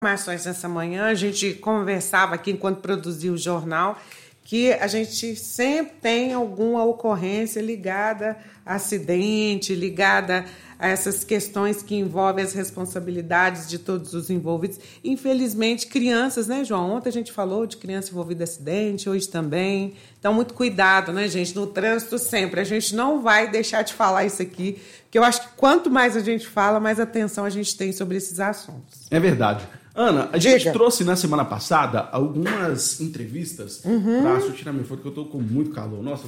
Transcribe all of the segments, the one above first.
informações nessa manhã, a gente conversava aqui enquanto produzia o jornal, que a gente sempre tem alguma ocorrência ligada a acidente, ligada a essas questões que envolvem as responsabilidades de todos os envolvidos. Infelizmente, crianças, né, João? Ontem a gente falou de criança envolvida em acidente, hoje também. Então, muito cuidado, né, gente? No trânsito sempre. A gente não vai deixar de falar isso aqui, porque eu acho que quanto mais a gente fala, mais atenção a gente tem sobre esses assuntos. É verdade. Ana, a gente trouxe na semana passada algumas entrevistas pra tirar minha foto, que eu tô com muito calor. Nossa,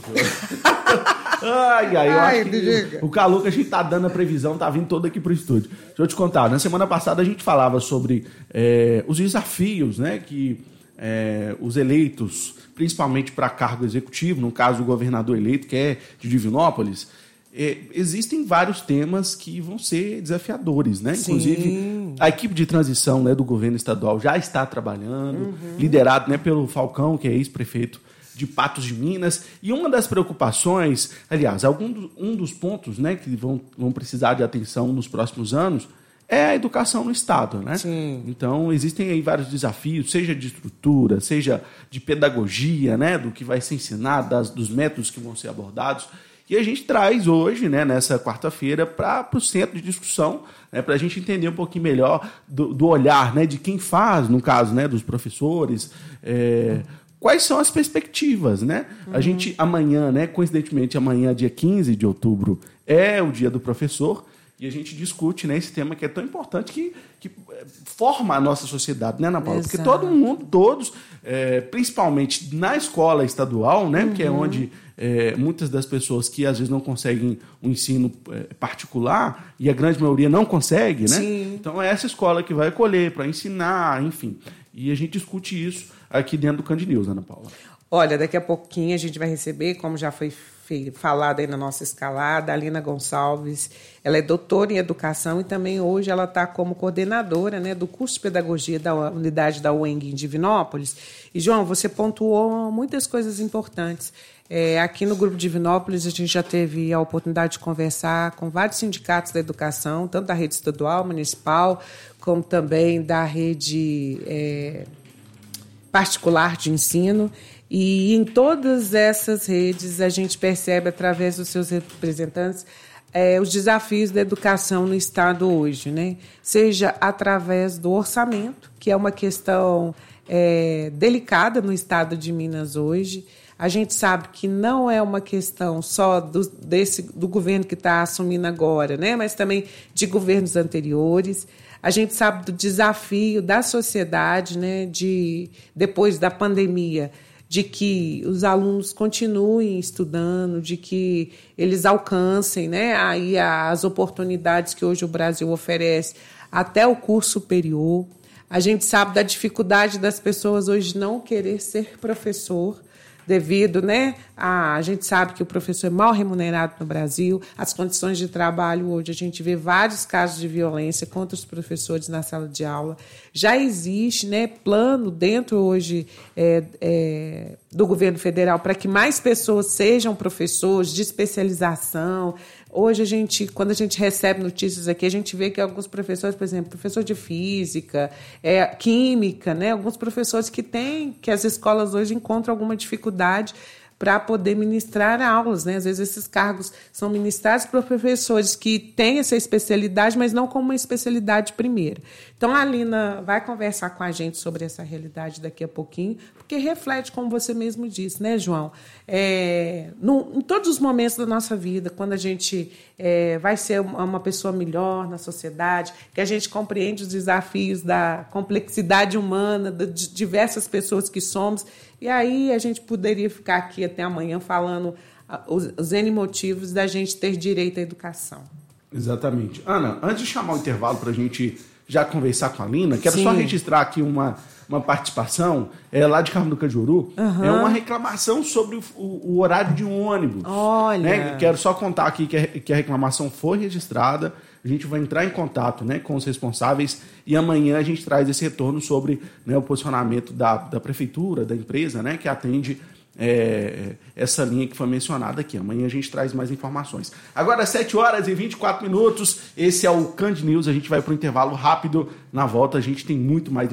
eu acho que o calor que a gente tá dando a previsão tá vindo todo aqui pro estúdio. Deixa eu te contar, na semana passada a gente falava sobre os desafios, né, que os eleitos, principalmente para cargo executivo, no caso o governador eleito, que é de Divinópolis, existem vários temas que vão ser desafiadores, né? Sim. Inclusive, a equipe de transição, né, do governo estadual já está trabalhando, liderado, né, pelo Falcão, que é ex-prefeito de Patos de Minas. E uma das preocupações, aliás, um dos pontos, né, que vão precisar de atenção nos próximos anos é a educação no Estado, né? Sim. Então, existem aí vários desafios, seja de estrutura, seja de pedagogia, né, do que vai ser ensinado, dos métodos que vão ser abordados. E a gente traz hoje, né, nessa quarta-feira, para o centro de discussão, né, para a gente entender um pouquinho melhor do olhar, né, de quem faz, no caso, né, dos professores, quais são as perspectivas, né? A gente amanhã, né, coincidentemente amanhã, dia 15 de outubro, é o dia do professor, e a gente discute, né, esse tema que é tão importante que forma a nossa sociedade, né, Ana Paula? Exato. Porque todo mundo, todos, principalmente na escola estadual, né, que é onde muitas das pessoas que às vezes não conseguem um ensino particular, e a grande maioria não consegue, né? Sim. Então é essa escola que vai acolher para ensinar, enfim. E a gente discute isso aqui dentro do Cand News, Ana Paula. Olha, daqui a pouquinho a gente vai receber, como já foi falado aí na nossa escalada, a Alina Gonçalves. Ela é doutora em educação e também hoje ela está como coordenadora, né, do curso de pedagogia da unidade da UENG em Divinópolis. E, João, você pontuou muitas coisas importantes. Aqui no Grupo Divinópolis a gente já teve a oportunidade de conversar com vários sindicatos da educação, tanto da rede estadual, municipal, como também da rede particular de ensino. E em todas essas redes a gente percebe, através dos seus representantes, os desafios da educação no Estado hoje, né? Seja através do orçamento, que é uma questão delicada no Estado de Minas hoje. A gente sabe que não é uma questão só do governo que está assumindo agora, né? Mas também de governos anteriores. A gente sabe do desafio da sociedade, né? Depois da pandemia, de que os alunos continuem estudando, de que eles alcancem, né, aí as oportunidades que hoje o Brasil oferece até o curso superior. A gente sabe da dificuldade das pessoas hoje não querer ser professor, devido, né, a gente sabe que o professor é mal remunerado no Brasil, as condições de trabalho hoje, a gente vê vários casos de violência contra os professores na sala de aula. Já existe, né, plano dentro hoje do governo federal para que mais pessoas sejam professores de especialização. Hoje, quando a gente recebe notícias aqui, a gente vê que alguns professores, por exemplo, professor de física, química, né, alguns professores que as escolas hoje encontram alguma dificuldade para poder ministrar aulas, né? Às vezes esses cargos são ministrados por professores que têm essa especialidade, mas não como uma especialidade primeira. Então, a Alina vai conversar com a gente sobre essa realidade daqui a pouquinho, porque reflete, como você mesmo disse, né, João? Em todos os momentos da nossa vida, quando a gente vai ser uma pessoa melhor na sociedade, que a gente compreende os desafios da complexidade humana, de diversas pessoas que somos, e aí a gente poderia ficar aqui até amanhã falando os N motivos da gente ter direito à educação. Exatamente. Ana, antes de chamar o intervalo para a gente já conversar com a Alina, quero Sim. só registrar aqui uma participação lá de Carmo do Candiuru. É uma reclamação sobre o horário de um ônibus. Olha. Né? Quero só contar aqui que a reclamação foi registrada. A gente vai entrar em contato, né, com os responsáveis e amanhã a gente traz esse retorno sobre, né, o posicionamento da prefeitura, da empresa, né, que atende essa linha que foi mencionada aqui. Amanhã a gente traz mais informações. Agora, 7h24, esse é o Cand News, a gente vai para o intervalo rápido. Na volta a gente tem muito mais